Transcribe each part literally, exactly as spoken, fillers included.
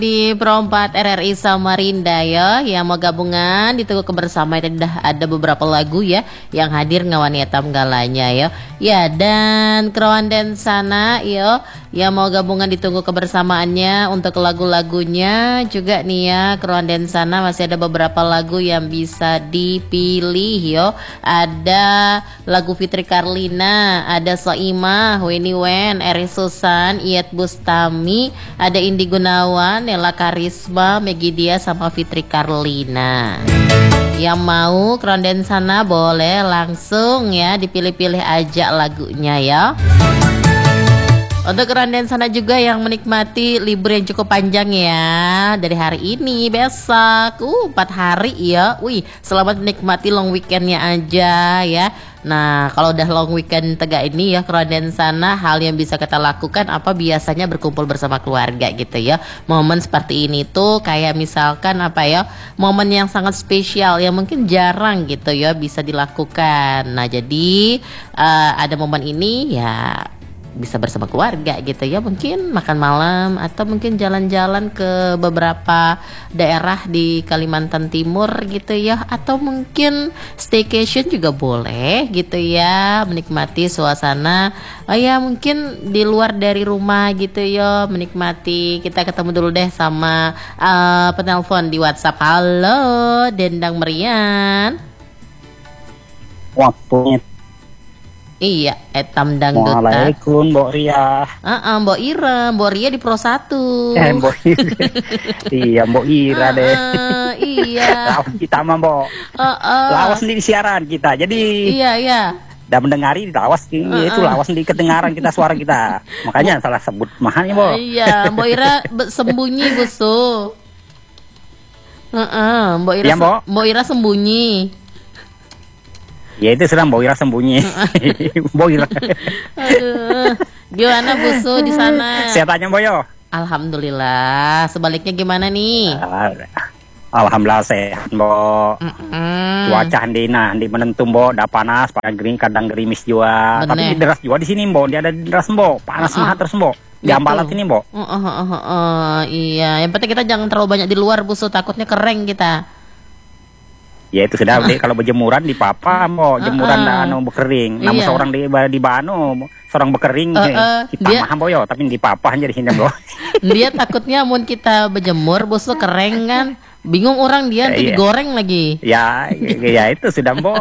Di perempat R R I Samarinda ya, yang mau gabungan ditunggu kebersamaan. Tadi dah ada beberapa lagu ya yang hadir ngawani etam galanya ya. Ya, dan Kerawan sana yo yang mau gabungan ditunggu kebersamaannya untuk lagu-lagunya juga nih ya. Kerawan sana masih ada beberapa lagu yang bisa dipilih yo. Ada lagu Fitri Karlina, ada Soimah, Weni Wen, Eri Susan, Iyet Bustami, ada Indi Gunawan, Nela Karisma, Megi Dia sama Fitri Karlina. Yang mau keronden sana boleh langsung ya dipilih-pilih aja lagunya ya. Untuk keronden sana juga yang menikmati libur yang cukup panjang ya, dari hari ini besok uh empat hari ya. Wih, selamat menikmati long weekendnya aja ya. Nah, kalau udah long weekend tegak ini ya keronden sana, hal yang bisa kita lakukan apa, biasanya berkumpul bersama keluarga gitu ya. Momen seperti ini tuh kayak misalkan apa ya, momen yang sangat spesial yang mungkin jarang gitu ya bisa dilakukan. Nah, jadi uh, ada momen ini ya bisa bersama keluarga gitu ya, mungkin makan malam atau mungkin jalan-jalan ke beberapa daerah di Kalimantan Timur gitu ya, atau mungkin staycation juga boleh gitu ya, menikmati suasana oh ya mungkin di luar dari rumah gitu ya, menikmati. Kita ketemu dulu deh sama uh, penelpon di WhatsApp. Halo Dendang Merian. Waktunya. Iya, etam dangdutan. Waalaikumsalam, Mbok Ria. Uh-uh, Mbok Ira, Mbok Ria di Pro satu. Eh, Mbok Ira. Iya, Mbok Ira uh-uh, deh. Iya. Lawan kita mah, Mbok. Uh-uh. Lawas di siaran kita. Jadi iya, iya. Dan mendengari lawas uh-uh. itu lawas di kedengaran kita, suara kita. Makanya salah sebut mahalnya, Mbok. Iya, Mbok Ira sembunyi, Busu. Heeh, uh-uh, Mbok Ira ya, Mbok. Mbok Ira sembunyi. Ya itu sedang Mbok Ira sembunyi. Mbok Ira. Aduh, gimana Busu di sana? Saya tanya Mbok yo. Alhamdulillah. Sebaliknya gimana nih? Alhamdulillah sehat Mbok. Mm-hmm. Cuaca handina, di menentu Mbok, dah panas, pada gering, kadang gerimis juga. Bener. Tapi deras juga di sini Mbok. Dia ada deras Mbok, panas uh-uh. Mahat terus Mbok. Di Ambalat ini Mbok. Uh, uh, uh, uh, uh, iya, yang penting kita jangan terlalu banyak di luar Busu, takutnya kering kita. Ya itu sudah, uh. kalau berjemuran di papa mau jemuran uh, uh. anu bekering. Namun iya. Seorang di di bano, seorang bekering uh, uh. kita dia... mah boyo, tapi di papa jadi hinda Mbok. Dia takutnya mun kita berjemur Busu kering kan. Bingung orang dia nanti iya. Digoreng lagi. Ya, ya itu sudah Mbok.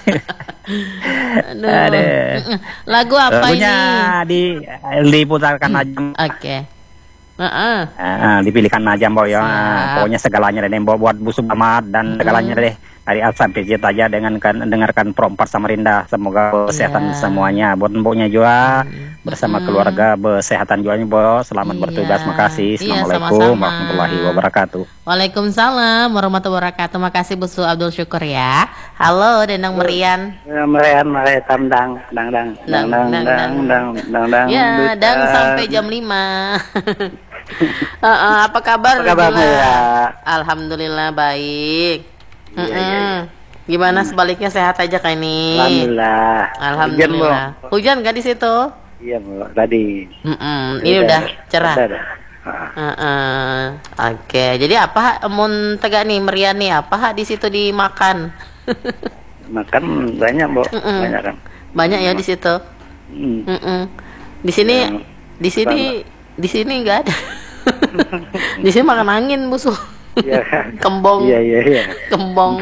Aduh. Aduh. Lagu apa lagunya ini? Di diputarkan hmm. aja. Oke. Okay. Uh-uh. Uh, dipilihkan aja Mbok ya. Pokoknya segalanya deh Mbok buat Busu Amat dan segalanya deh. Dari A sampai Z aja dengan kan, dengarkan Perempat Samarinda. Semoga kesehatan yeah. Semuanya. Buat Mboknya juga mm. bersama mm. keluarga kesehatan juga Mbok. Selamat yeah. bertugas. Makasih. Assalamualaikum yeah, warahmatullahi wabarakatuh. Waalaikumsalam warahmatullahi wabarakatuh. Makasih Busu Abdul Syukur ya. Halo Dendang Merian. Ya, Merian Merian dang dang dang dang dang dang dang dang dang. Ya, dang sampai jam lima. uh, uh, apa kabar? Apa kabar ya? Alhamdulillah baik. Iya, iya, iya. Gimana sebaliknya, sehat aja kayak ini? Alhamdulillah. Alhamdulillah. Hujan nggak di situ? Iya Mbok, tadi. Mm-mm. Ini udah, udah cerah. Udah, udah. Uh-uh. Oke, okay. Jadi apa mun tegak nih Merian nih, apa di situ dimakan? Makan banyak Mbok, Mm-mm. banyak kan. Banyak ya di situ. Mm. Mm-mm. Di sini, yang di sini, di sini nggak ada. Di sini makan angin Busu. Ya. Kembong. Iya iya iya. Kembong.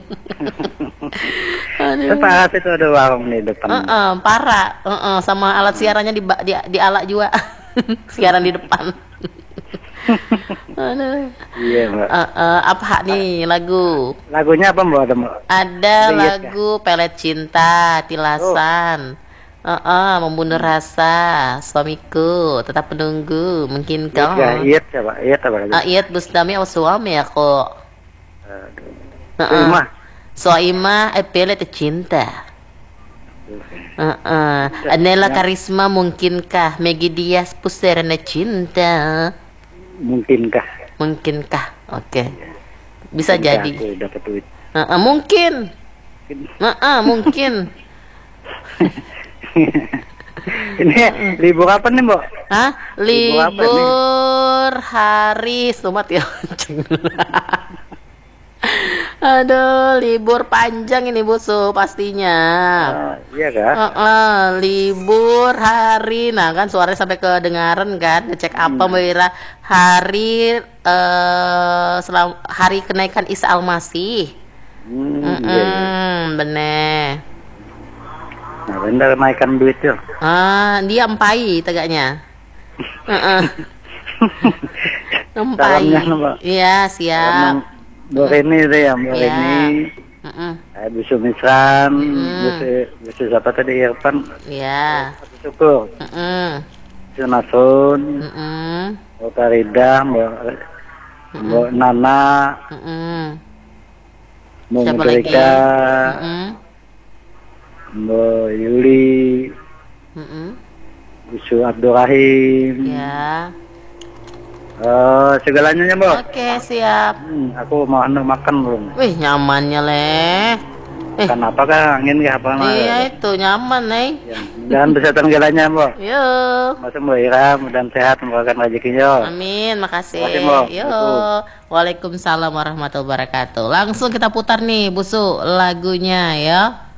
Parah itu ada warung di depan. Uh-uh, parah. Uh-uh, sama alat siarannya di di, di alat juga. Siaran di depan. Aduh. Iya, Mbak. Uh-uh, apa nih lagu? Lagunya apa Mbak? Ada, Mbak? Ada lagu ya? Pelet Cinta, Tilasan. Oh. Uh-uh, membunuh rasa, suamiku tetap menunggu, mungkin kau. Iya, coba, iya, coba. Ah, iya, Bustami atau suami aku. Aduh. Uh-uh. Soima, eh pelet cinta. Uh-uh. Nela Karisma, mungkinkah? Megi Dias, Puserana cinta. Mungkinkah? Mungkinkah? Oke. Okay. Bisa mungkin jadi. Dapat duit. Uh-uh, mungkin. Uh-uh, mungkin. Ini libur apa nih Mbok? Hah? Libur, libur libur hari Sumat ya. Aduh, libur panjang ini Busu pastinya. Uh, iya kak. Uh, uh, libur hari, nah kan suaranya sampai kedengaran kan, ngecek apa Mbak Ira, hari uh, selam, hari kenaikan Isa Al-Masih. Hmm, Mm iya, iya. Bener. Nah, bener naikkan duit tuh. Ah, dia empai tegaknya. Uh-uh. Empai. Salamnya, Mbak. Iya, siap. Bu Rini itu ya, Bu Iya. Rini. Mm-mm. Bisu Misran, Mm. bisu bisu siapa tadi Irfan, Iya. Syukur, Mm-mm. bisu Nasun, Mm-mm. Bu Farida, Mbak Mbak Nana, Mm-mm. Mbak Siapa lagi? Medrika, Mm-mm. Mbak Yuli, Mm-mm. bisu Abdurrahim. Ya. Eh, segalanya ya, Mbak. Oke, siap. Hmm, aku mau anu makan belum? Wih, nyamannya leh. Eh, Kan apa kan angin ke apa mah? iya itu nyaman nih. Ya, dan kesehatan segalanya, Mbak. Yuk. Masuk Mbak Ira, mudah sehat, membawakan rezekinya. Amin, makasih. Makasih, Mbak. Yuk. Waalaikumsalam warahmatullahi wabarakatuh. Langsung kita putar nih, Busu, lagunya ya.